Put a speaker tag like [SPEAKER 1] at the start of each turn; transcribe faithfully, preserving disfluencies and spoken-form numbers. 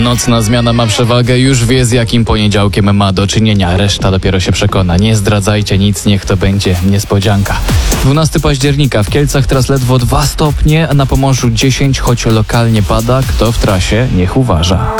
[SPEAKER 1] Nocna zmiana ma przewagę, już wie z jakim poniedziałkiem ma do czynienia. Reszta dopiero się przekona. Nie zdradzajcie nic, niech to będzie niespodzianka. dwunastego października w Kielcach teraz ledwo dwa stopnie, a na Pomorzu dziesięć, choć lokalnie pada. Kto w trasie, niech uważa.